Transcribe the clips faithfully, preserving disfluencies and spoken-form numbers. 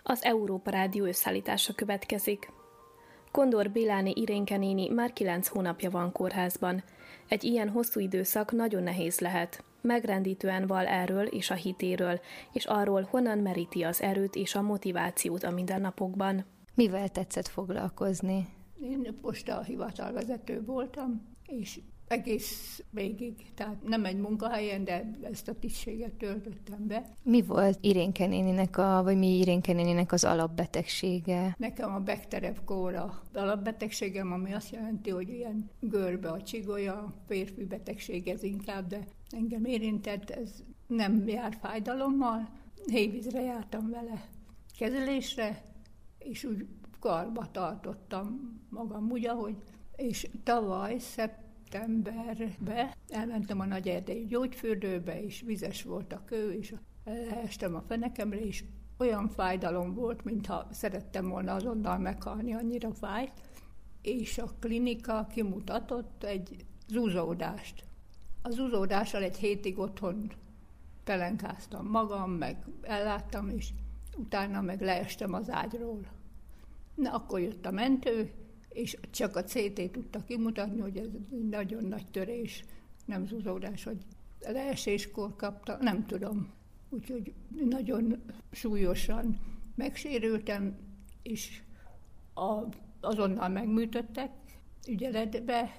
Az Európa Rádió összeállítása következik. Kondor Béláné Irénke néni már kilenc hónapja van kórházban. Egy ilyen hosszú időszak nagyon nehéz lehet. Megrendítően val erről és a hitéről, és arról, honnan meríti az erőt és a motivációt a mindennapokban. Mivel tetszett foglalkozni? Én posta hivatalvezető voltam, és egész végig, tehát nem egy munkahelyen, de ezt a tisztséget töltöttem be. Mi volt Irénke néninek, a, vagy mi Irénke néninek az alapbetegsége? Nekem a Bechterew kóra alapbetegségem, ami azt jelenti, hogy ilyen görbe a csigolya, férfi betegség ez inkább, de engem érintett, ez nem jár fájdalommal. Hévízre jártam vele kezelésre, és úgy karba tartottam magam úgy, ahogy, és tavaly szeptemberben elmentem a Nagyerdei gyógyfürdőbe, és vizes volt a kő, és leestem a fenekemre, és olyan fájdalom volt, mintha szerettem volna azonnal meghalni, annyira fájt, és a klinika kimutatott egy zúzódást. A zúzódással egy hétig otthon pelenkáztam magam, meg elláttam, és utána meg leestem az ágyról. Na, akkor jött a mentő, és csak a cé té tudta kimutatni, hogy ez egy nagyon nagy törés, nem zúzódás, hogy leeséskor kapta, nem tudom. Úgyhogy nagyon súlyosan megsérültem, és a, azonnal megműtöttek ügyeletbe,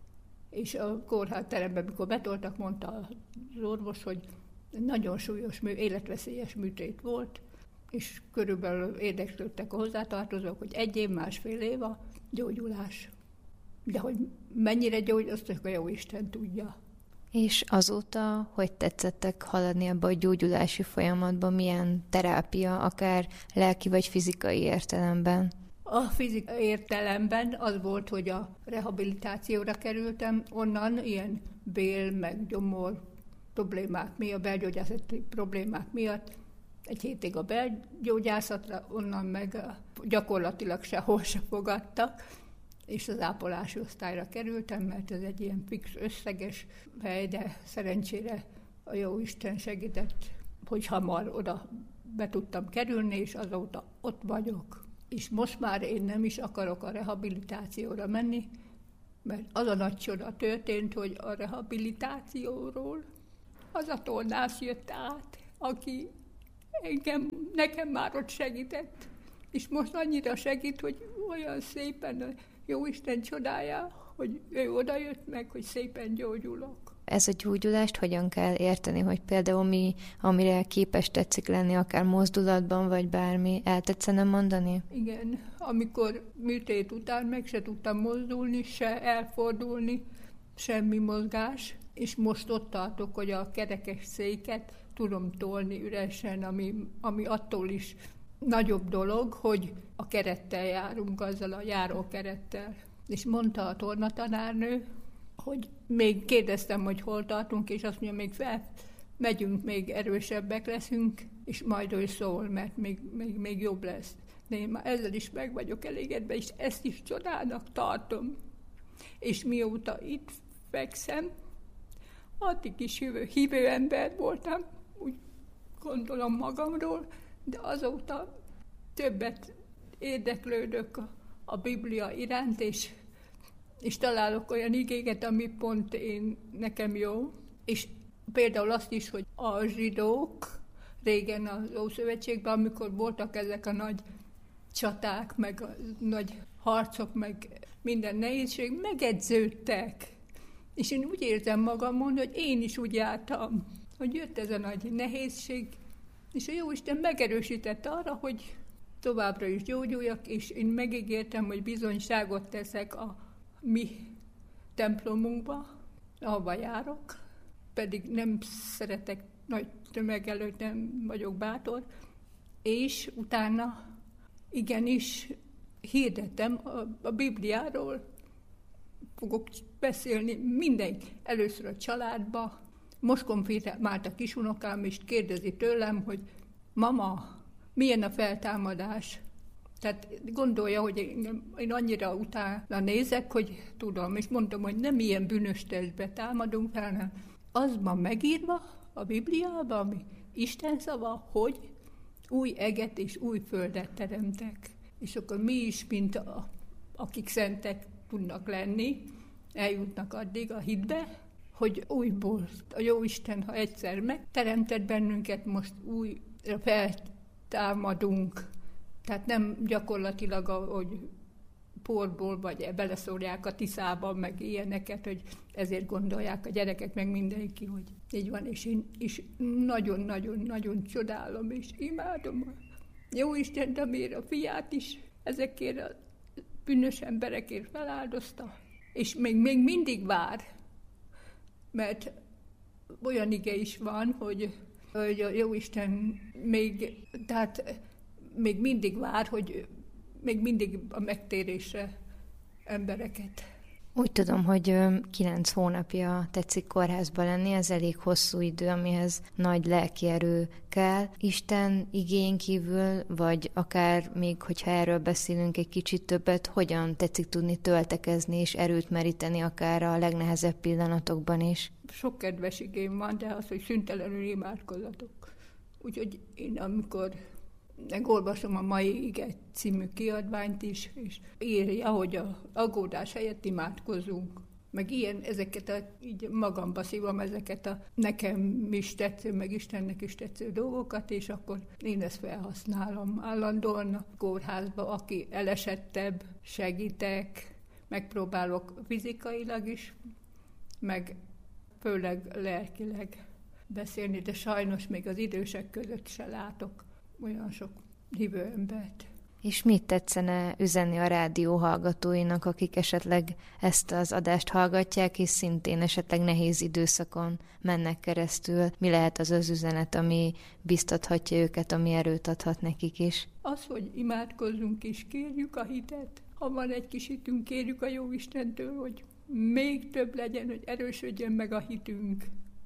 és a kórházteremben, mikor betoltak, mondta az orvos, hogy nagyon súlyos, életveszélyes műtét volt, és körülbelül érdeklődtek a hozzátartozók, hogy egy év, másfél év a gyógyulás. De hogy mennyire gyógyul, azt csak a Jóisten tudja. És azóta hogy tetszettek haladni abba a gyógyulási folyamatban, milyen terápia, akár lelki vagy fizikai értelemben? A fizikai értelemben az volt, hogy a rehabilitációra kerültem, onnan ilyen bél, meg gyomor problémák miatt, belgyógyászati problémák miatt, egy hétig a belgyógyászatra, onnan meg gyakorlatilag sehol se fogadtak, és az ápolási osztályra kerültem, mert ez egy ilyen fix összeges hely, de szerencsére a Jóisten segített, hogy hamar oda be tudtam kerülni, és azóta ott vagyok. És most már én nem is akarok a rehabilitációra menni, mert az a nagy csoda történt, hogy a rehabilitációról az a tornász jött át, aki engem, nekem már ott segített, és most annyira segít, hogy olyan szépen a Jóisten csodája, hogy ő oda jött meg, hogy szépen gyógyulok. Ez a gyógyulást hogyan kell érteni, hogy például mi, amire képes tetszik lenni, akár mozdulatban, vagy bármi, el tetszene mondani? Igen, amikor műtét után meg se tudtam mozdulni, se elfordulni, semmi mozgás, és most ott tartok, hogy a kerekes széket tudom tolni üresen, ami, ami attól is nagyobb dolog, hogy a kerettel járunk, azzal a járókerettel. És mondta a tornatanárnő, hogy még kérdeztem, hogy hol tartunk, és azt mondja, még fel, megyünk, még erősebbek leszünk, és majd ő szól, mert még, még, még jobb lesz. De én már ezzel is meg vagyok elégedve, és ezt is csodának tartom. És mióta itt fekszem, addig is hívő, hívő ember voltam, úgy gondolom magamról, de azóta többet érdeklődök a, a Biblia iránt, és, és találok olyan igéket, ami pont én, nekem jó. És például azt is, hogy a zsidók régen az Ószövetségben, amikor voltak ezek a nagy csaták, meg a nagy harcok, meg minden nehézség, megedződtek. És én úgy érzem magamon, hogy én is úgy jártam, hogy jött ez a nagy nehézség, és a Jóisten megerősített arra, hogy továbbra is gyógyuljak, és én megígértem, hogy bizonyságot teszek a mi templomunkba, ahova járok, pedig nem szeretek nagy tömeg előtt, nem vagyok bátor, és utána igenis hirdetem a, a Bibliáról, fogok beszélni mindenki, először a családba. Most konfirmált a kisunokám, és kérdezi tőlem, hogy mama, milyen a feltámadás? Tehát gondolja, hogy én, én annyira utána nézek, hogy tudom, és mondtam, hogy nem ilyen bűnös testbe támadunk fel, hanem az van megírva a Bibliában, ami Isten szava, hogy új eget és új földet teremtek. És akkor mi is, mint a, akik szentek tudnak lenni, eljutnak addig a hitbe, hogy újból a Jóisten, ha egyszer megteremtett bennünket, most újra feltámadunk. Tehát nem gyakorlatilag, hogy porból, vagy beleszórják a Tiszában, meg ilyeneket, hogy ezért gondolják a gyerekek, meg mindenki, hogy így van, és én is nagyon-nagyon-nagyon csodálom, és imádom a Jóistent, amiért a fiát is ezekért a bűnös emberekért feláldozta, és még, még mindig vár, mert olyan ige is van, hogy, hogy a Jóisten még, tehát még mindig vár, hogy még mindig a megtérésre embereket. Úgy tudom, hogy kilenc hónapja tetszik kórházba lenni, ez elég hosszú idő, amihez nagy lelki erő kell. Isten igény kívül, vagy akár még, hogyha erről beszélünk egy kicsit többet, hogyan tetszik tudni töltekezni és erőt meríteni akár a legnehezebb pillanatokban is? Sok kedves igém van, de az, hogy szüntelenül imádkozatok. Úgyhogy én amikor olvasom a Mai Ige című kiadványt is, és írja, hogy a aggódás helyett imádkozunk. Meg ilyen, ezeket a, így magamba szívom ezeket a nekem is tetsző, meg Istennek is tetsző dolgokat, és akkor én ezt felhasználom állandóan a kórházba, aki elesettebb, segítek, megpróbálok fizikailag is, meg főleg lelkileg beszélni, de sajnos még az idősek között se látok olyan sok hívő embert. És mit tetszene üzenni a rádió hallgatóinak, akik esetleg ezt az adást hallgatják, és szintén esetleg nehéz időszakon mennek keresztül? Mi lehet az az üzenet, ami biztathatja őket, ami erőt adhat nekik is? Az, hogy imádkozzunk és kérjük a hitet. Ha van egy kis hitünk, kérjük a Jóistentől, hogy még több legyen, hogy erősödjön meg a hitünk.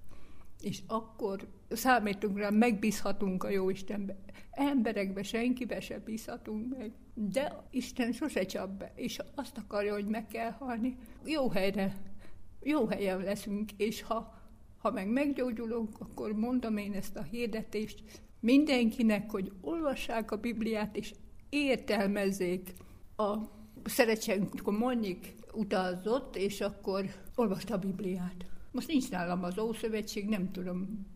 És akkor számítunk rá, megbízhatunk a Jóistenbe. Emberekbe, senkibe se bízhatunk meg. De Isten sose csap be, és azt akarja, hogy meg kell halni. Jó helyre, jó helyen leszünk, és ha, ha meg meggyógyulunk, akkor mondom én ezt a hirdetést mindenkinek, hogy olvassák a Bibliát, és értelmezzék. A Szerecsenko Monnyik utazott, és akkor olvasta a Bibliát. Most nincs nálam az Ószövetség, nem tudom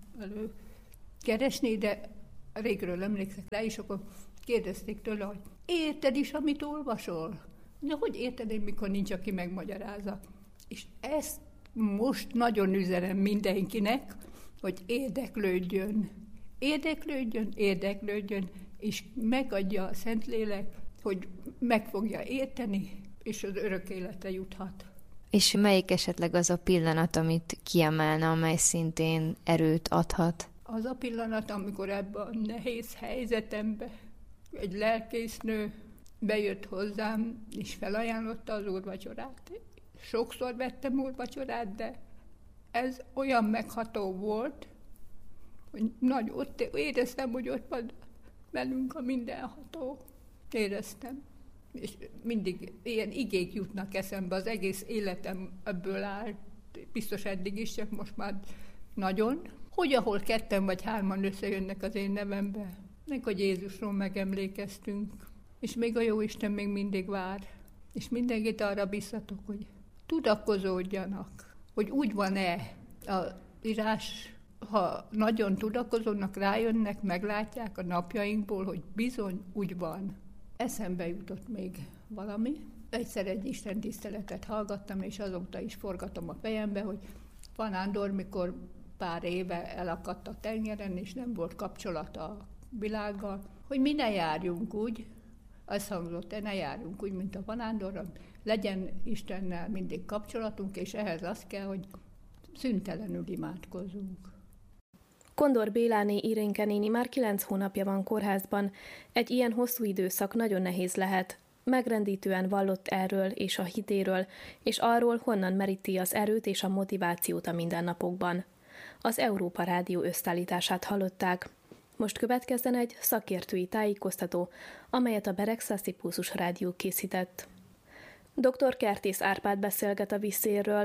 előkeresni, de régről emlékszek rá, és akkor kérdezték tőle, hogy érted is, amit olvasol? De hogy érted én, mikor nincs, aki megmagyarázza? És ezt most nagyon üzenem mindenkinek, hogy érdeklődjön. Érdeklődjön, érdeklődjön, és megadja a Szentlélek, hogy meg fogja érteni, és az örök életre juthat. És melyik esetleg az a pillanat, amit kiemelne, amely szintén erőt adhat? Az a pillanat, amikor ebben a nehéz helyzetemben egy lelkésznő bejött hozzám, és felajánlotta az úrvacsorát. Sokszor vettem úrvacsorát, de ez olyan megható volt, hogy nagy, ott éreztem, hogy ott van velünk a mindenható. Éreztem. És mindig ilyen igék jutnak eszembe, az egész életem ebből áll, biztos eddig is, csak most már nagyon. Hogy ahol ketten vagy hárman összejönnek az én nevembe, meg hogy Jézusról megemlékeztünk, és még a Jóisten még mindig vár, és mindenkit arra biztatok, hogy tudakozódjanak, hogy úgy van-e az írás, ha nagyon tudakozódnak, rájönnek, meglátják a napjainkból, hogy bizony úgy van. Eszembe jutott még valami. Egyszer egy istentiszteletet hallgattam, és azóta is forgatom a fejembe, hogy Van Ándor, mikor pár éve elakadt a tengeren, és nem volt kapcsolata a világgal, hogy mi ne járjunk úgy, azt hangzott, ne járjunk úgy, mint a Van Ándorra, legyen Istennel mindig kapcsolatunk, és ehhez az kell, hogy szüntelenül imádkozzunk. Kondor Béláné Irénke néni már kilenc hónapja van kórházban. Egy ilyen hosszú időszak nagyon nehéz lehet. Megrendítően vallott erről és a hitéről, és arról, honnan meríti az erőt és a motivációt a mindennapokban. Az Európa Rádió összeállítását hallották. Most következzen egy szakértői tájékoztató, amelyet a Beregszászi Pulzus Rádió készített. doktor Kertész Árpád beszélget a vízszélről.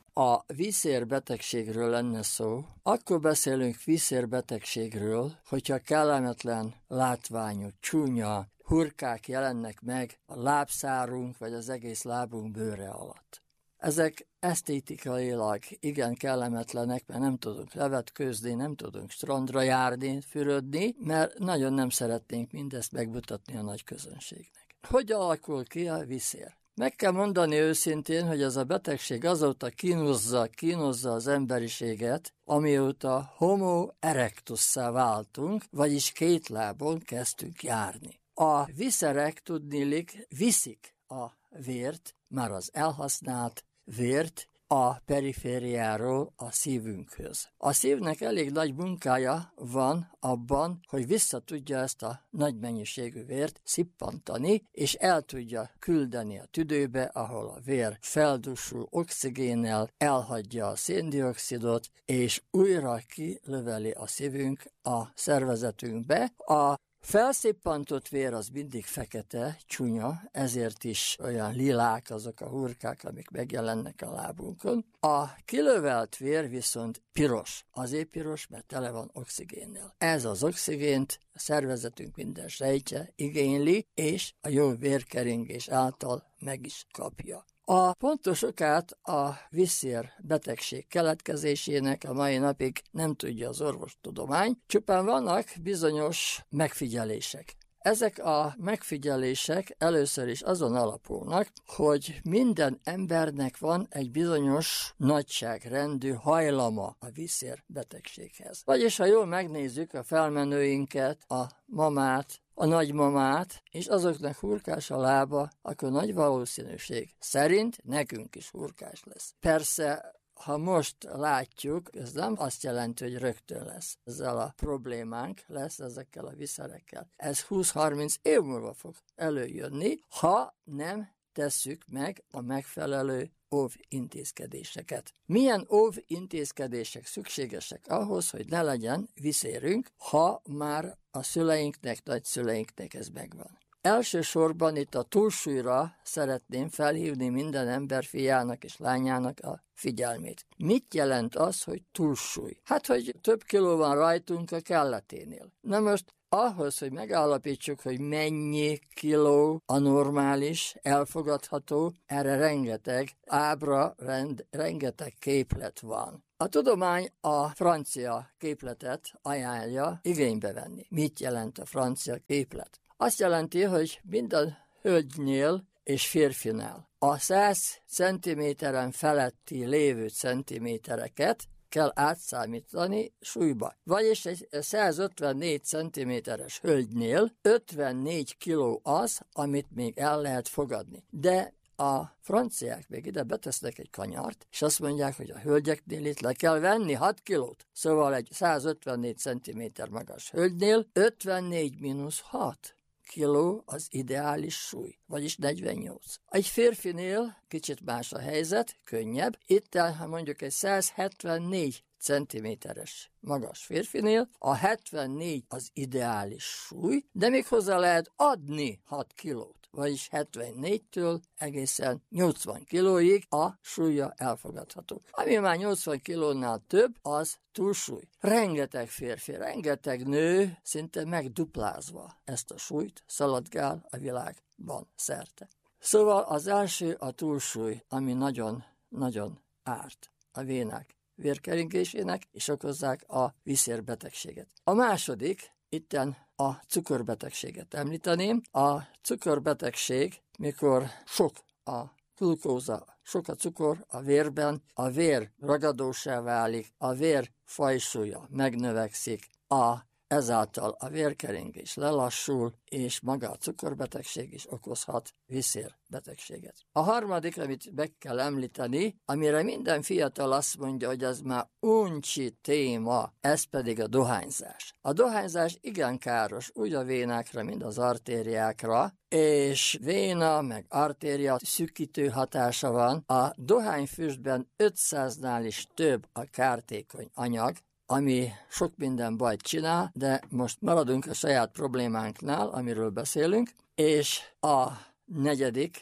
a vízszérbetegségről lenne szó, akkor beszélünk vízszérbetegségről, hogyha kellemetlen látványok, csúnya hurkák jelennek meg a lábszárunk vagy az egész lábunk bőre alatt. Ezek esztétikailag igen kellemetlenek, mert nem tudunk levetkőzni, nem tudunk strandra járni, fürödni, mert nagyon nem szeretnénk mindezt megmutatni a nagy közönségnek. Hogy alakul ki a vízszér? Meg kell mondani őszintén, hogy ez a betegség azóta kínozza, kínozza az emberiséget, amióta homo erectussá váltunk, vagyis két lábon kezdtünk járni. A viszerek tudniillik viszik a vért, már az elhasznált vért a perifériáról a szívünkhöz. A szívnek elég nagy munkája van abban, hogy vissza tudja ezt a nagy mennyiségű vért szippantani, és el tudja küldeni a tüdőbe, ahol a vér feldussul oxigénnel, elhagyja a széndioxidot, és újra kilöveli a szívünk a szervezetünkbe. A felszippantott vér az mindig fekete, csúnya, ezért is olyan lilák azok a hurkák, amik megjelennek a lábunkon. A kilövelt vér viszont piros. Azért piros, mert tele van oxigénnel. Ez az oxigént a szervezetünk minden sejtje igényli, és a jó vérkeringés által meg is kapja. A pontos okát a vízszér betegség keletkezésének a mai napig nem tudja az orvostudomány, csupán vannak bizonyos megfigyelések. Ezek a megfigyelések először is azon alapulnak, hogy minden embernek van egy bizonyos nagyságrendű hajlama a vízszér betegséghez. Vagyis, ha jól megnézzük a felmenőinket, a mamát, a nagymamát, és azoknak hurkás a lába, akkor nagy valószínűség szerint nekünk is hurkás lesz. Persze, ha most látjuk, ez nem azt jelenti, hogy rögtön lesz. Ezzel a problémánk lesz ezekkel a viszerekkel. Ez húsz-harminc év múlva fog előjönni, ha nem tesszük meg a megfelelő óvintézkedéseket. Milyen óvintézkedések szükségesek ahhoz, hogy ne legyen vízszérünk, ha már a szüleinknek, nagyszüleinknek ez megvan? Elsősorban itt a túlsúlyra szeretném felhívni minden ember fiának és lányának a figyelmét. Mit jelent az, hogy túlsúly? Hát, hogy több kiló van rajtunk a kelleténél. Na most ahhoz, hogy megállapítsuk, hogy mennyi kiló a normális, elfogadható, erre rengeteg ábra, rend, rengeteg képlet van. A tudomány a francia képletet ajánlja igénybe venni. Mit jelent a francia képlet? Azt jelenti, hogy minden hölgynél és férfinál a száz centiméteren feletti lévő centimétereket kell átszámítani súlyba. Vagyis egy százötvennégy centiméteres hölgynél ötvennégy kiló az, amit még el lehet fogadni. De a franciák még ide betesznek egy kanyart, és azt mondják, hogy a hölgyeknél itt le kell venni hat kilót. Szóval egy százötvennégy centiméter magas hölgynél ötvennégy mínusz hat kiló az ideális súly, vagyis negyvennyolc. Egy férfinél kicsit más a helyzet, könnyebb. Itt, ha mondjuk egy százhetvennégy centiméteres magas férfinél, a hetvennégy az ideális súly, de még hozzá lehet adni hat kilót. Vagyis hetvennégytől egészen nyolcvan kilóig a súlya elfogadható. Ami már nyolcvan kilónál több, az túlsúly. Rengeteg férfi, rengeteg nő szinte megduplázva ezt a súlyt szaladgál a világban szerte. Szóval az első a túlsúly, ami nagyon-nagyon árt a vénák vérkeringésének, és okozzák a vízszérbetegséget. A második, itten a cukorbetegséget említeném. A cukorbetegség, mikor sok a glukóza, sok a cukor a vérben, a vér ragadósá válik, a vér fajsúlya megnövekszik, a ezáltal a vérkeringés lelassul, és maga a cukorbetegség is okozhat vízszérbetegséget. A harmadik, amit meg kell említeni, amire minden fiatal azt mondja, hogy ez már uncsi téma, ez pedig a dohányzás. A dohányzás igen káros, úgy a vénákra, mint az artériákra, és véna meg artéria szűkítő hatása van. A dohányfüstben ötszáznál is több a kártékony anyag, ami sok minden bajt csinál, de most maradunk a saját problémánknál, amiről beszélünk, és a negyedik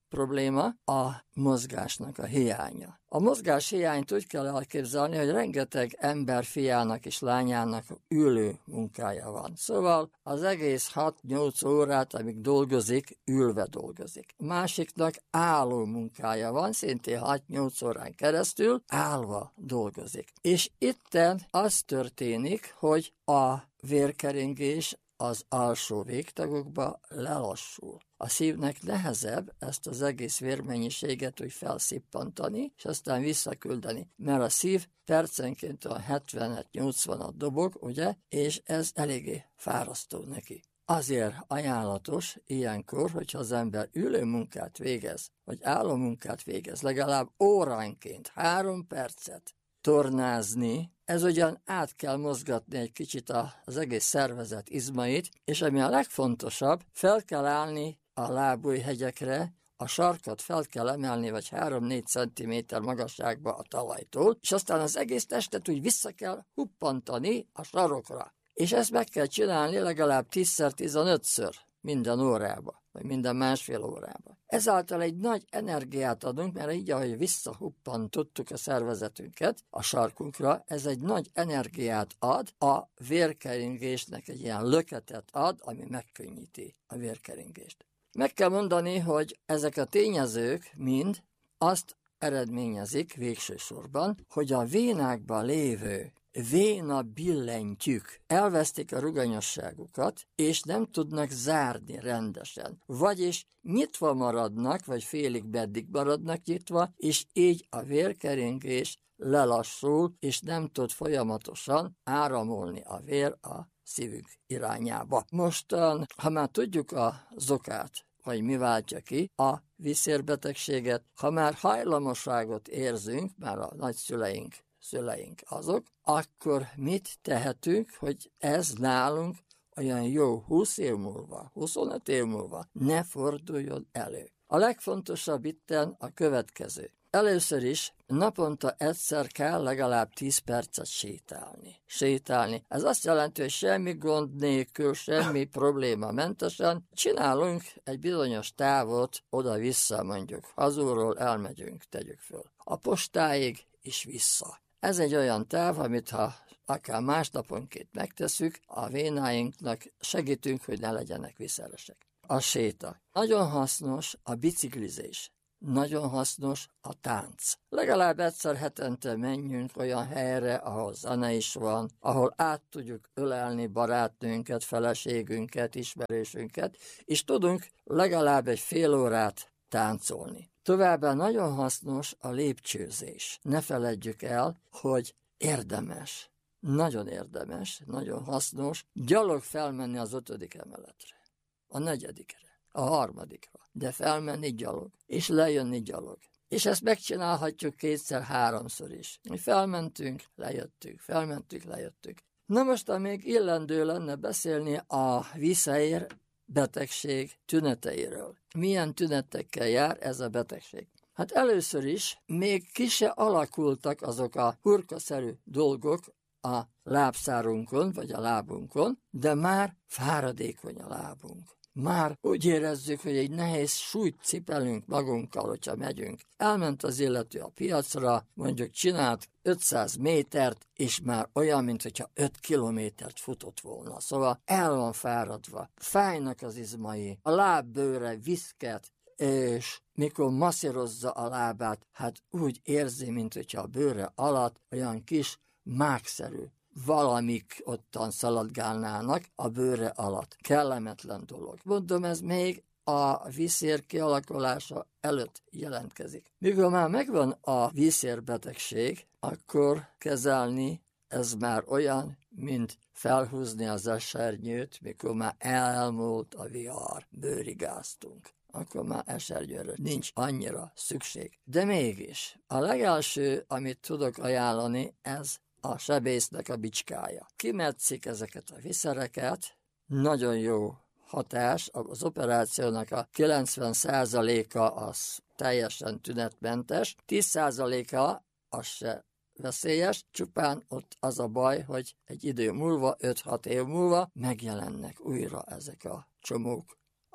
probléma a mozgásnak a hiánya. A mozgás hiányt úgy kell elképzelni, hogy rengeteg ember fiának és lányának ülő munkája van. Szóval az egész hat-nyolc órát, amíg dolgozik, ülve dolgozik. Másiknak álló munkája van, szintén hat-nyolc órán keresztül állva dolgozik. És itten az történik, hogy a vérkeringés az alsó végtagokba lelassul. A szívnek nehezebb ezt az egész vérmennyiséget úgy felszippantani, és aztán visszaküldeni, mert a szív percenként a hetvenet-nyolcvanat dobog, ugye, és ez eléggé fárasztó neki. Azért ajánlatos ilyenkor, hogyha az ember ülő munkát végez, vagy álló munkát végez, legalább óránként három percet tornázni, ez ugyan át kell mozgatni egy kicsit az egész szervezet izmait, és ami a legfontosabb, fel kell állni a lábujjhegyekre, a sarkat fel kell emelni, vagy három-négy centiméter magasságba a talajtól, és aztán az egész testet úgy vissza kell huppantani a sarokra. És ezt meg kell csinálni legalább tízszer-tizenötször minden órába, vagy minden másfél órába. Ezáltal egy nagy energiát adunk, mert így, ahogy visszahuppantottuk a szervezetünket a sarkunkra, ez egy nagy energiát ad, a vérkeringésnek egy ilyen löketet ad, ami megkönnyíti a vérkeringést. Meg kell mondani, hogy ezek a tényezők mind azt eredményezik végső sorban, hogy a vénákban lévő véna billentyűk elvesztik a ruganyosságukat, és nem tudnak zárni rendesen. Vagyis nyitva maradnak, vagy félig meddig maradnak nyitva, és így a vérkeringés lelassul, és nem tud folyamatosan áramolni a vér a szívünk irányába. Mostan, ha már tudjuk az okát, vagy mi váltja ki a vízszérbetegséget, ha már hajlamosságot érzünk, már a nagyszüleink, szüleink azok, akkor mit tehetünk, hogy ez nálunk olyan jó húsz év múlva, huszonöt év múlva ne forduljon elő. A legfontosabb itten a következő. Először is naponta egyszer kell legalább tíz percet sétálni. Sétálni. Ez azt jelenti, hogy semmi gond nélkül, semmi probléma mentesen csinálunk egy bizonyos távot oda-vissza, mondjuk hazulról elmegyünk, tegyük föl. A postáig és vissza. Ez egy olyan táv, amit ha akár másnaponként megtesszük, a vénáinknak segítünk, hogy ne legyenek viszeresek. A séta. Nagyon hasznos a biciklizés. Nagyon hasznos a tánc. Legalább egyszer hetente menjünk olyan helyre, ahol zene is van, ahol át tudjuk ölelni barátnőnket, feleségünket, ismerősünket, és tudunk legalább egy fél órát táncolni. Továbbá nagyon hasznos a lépcsőzés. Ne feledjük el, hogy érdemes, nagyon érdemes, nagyon hasznos gyalog felmenni az ötödik emeletre, a negyedikre, a harmadikra, de felmenni gyalog, és lejönni gyalog. És ezt megcsinálhatjuk kétszer-háromszor is. Mi felmentünk, lejöttünk, felmentünk, lejöttünk. Na most, még illendő lenne beszélni a vízszér betegség tüneteiről. Milyen tünetekkel jár ez a betegség? Hát először is még ki se alakultak azok a hurkaszerű dolgok a lábszárunkon, vagy a lábunkon, de már fáradékony a lábunk. Már úgy érezzük, hogy egy nehéz súlyt cipelünk magunkkal, hogyha megyünk. Elment az illető a piacra, mondjuk csinált ötszáz métert, és már olyan, mint hogyha öt kilométert futott volna. Szóval el van fáradva, fájnak az izmai, a lábbőre viszket, és mikor masszírozza a lábát, hát úgy érzi, mint hogyha a bőre alatt olyan kis mákszerű valamik ottan szaladgálnának a bőre alatt. Kellemetlen dolog. Mondom, ez még a vízszér kialakulása előtt jelentkezik. Mikor már megvan a vízszérbetegség, akkor kezelni ez már olyan, mint felhúzni az esernyőt, mikor már elmúlt a vihar, bőrigáztunk. Akkor már esernyőre nincs annyira szükség. De mégis, a legelső, amit tudok ajánlani, ez a sebésznek a bicskája. Kimetszik ezeket a viszereket, nagyon jó hatás, az operációnak a kilencven százaléka az teljesen tünetmentes, tíz százaléka az se veszélyes, csupán ott az a baj, hogy egy idő múlva, öt-hat év múlva megjelennek újra ezek a csomók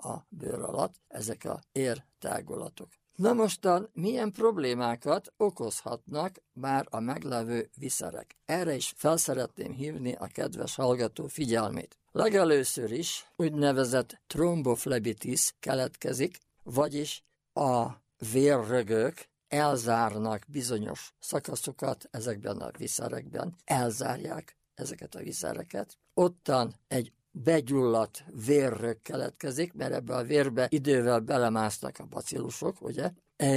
a bőr alatt, ezek a értágulatok. Na mostan milyen problémákat okozhatnak már a meglevő viszerek? Erre is fel szeretném hívni a kedves hallgató figyelmét. Legelőször is úgynevezett tromboflebitis keletkezik, vagyis a vérrögök elzárnak bizonyos szakaszokat ezekben a viszerekben, elzárják ezeket a viszereket. Ottan egy begyulladt vérrög keletkezik, mert ebbe a vérbe idővel belemásznak a bacillusok, ugye?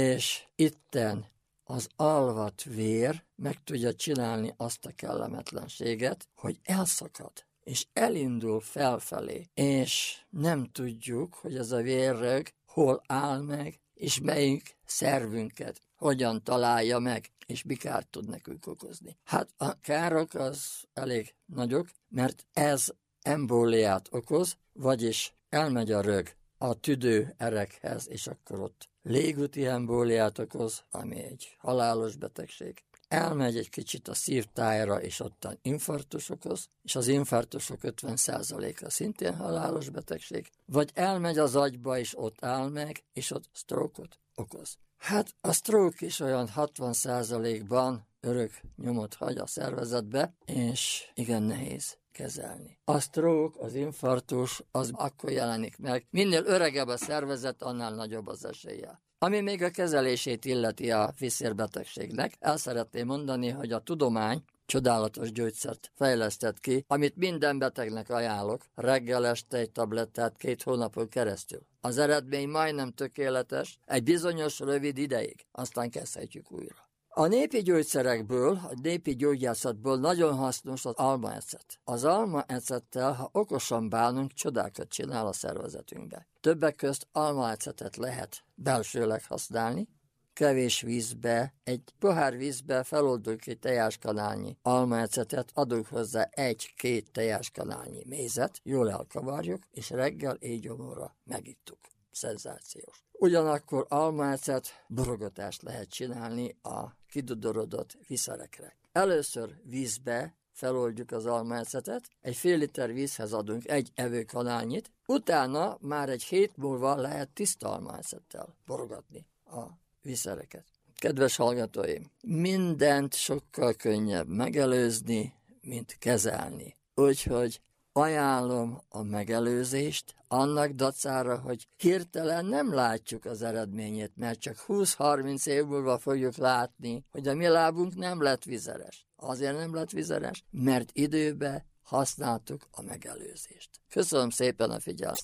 És itten az alvat vér meg tudja csinálni azt a kellemetlenséget, hogy elszakad, és elindul felfelé, és nem tudjuk, hogy ez a vérrög hol áll meg, és melyik szervünket hogyan találja meg, és mi kárt tud nekünk okozni. Hát a károk az elég nagyok, mert ez embóliát okoz, vagyis elmegy a rög a tüdő erekhez, és akkor ott légúti embóliát okoz, ami egy halálos betegség. Elmegy egy kicsit a szívtájra, és ottan infarktus okoz, és az infarktusok ötven százaléka szintén halálos betegség, vagy elmegy az agyba, és ott áll meg, és ott stroke-ot okoz. Hát a stroke is olyan hatvan százalékban örök nyomot hagy a szervezetbe, és igen nehéz kezelni. A stroke, az infarktus, az akkor jelenik meg. Minél öregebb a szervezet, annál nagyobb az esélye. Ami még a kezelését illeti a vízszérbetegségnek, el szeretném mondani, hogy a tudomány csodálatos gyógyszert fejlesztett ki, amit minden betegnek ajánlok, reggel este egy tablettát két hónapon keresztül. Az eredmény majdnem tökéletes, egy bizonyos rövid ideig, aztán kezdhetjük újra. A népi gyógyszerekből, a népi gyógyászatból nagyon hasznos az almaecet. Az almaecettel, ha okosan bánunk, csodákat csinál a szervezetünkbe. Többek közt almaecetet lehet belsőleg használni, kevés vízbe, egy pohár vízbe feloldunk egy tejáskanálnyi almaecetet, adunk hozzá egy-két tejáskanálnyi mézet, jól elkavarjuk, és reggel éjgyomorra megittuk. Szenzációs. Ugyanakkor almaecet borogatást lehet csinálni a kidudorodott viszerekre. Először vízbe feloldjuk az almaecetet, egy fél liter vízhez adunk egy evőkanálnyit, utána már egy hét múlva lehet tiszta almaecettel borogatni a viszereket. Kedves hallgatóim, mindent sokkal könnyebb megelőzni, mint kezelni. Úgyhogy ajánlom a megelőzést, annak dacára, hogy hirtelen nem látjuk az eredményét, mert csak húsz-harminc év múlva fogjuk látni, hogy a mi lábunk nem lett vizeres. Azért nem lett vizeres, mert időben használtuk a megelőzést. Köszönöm szépen a figyelmet!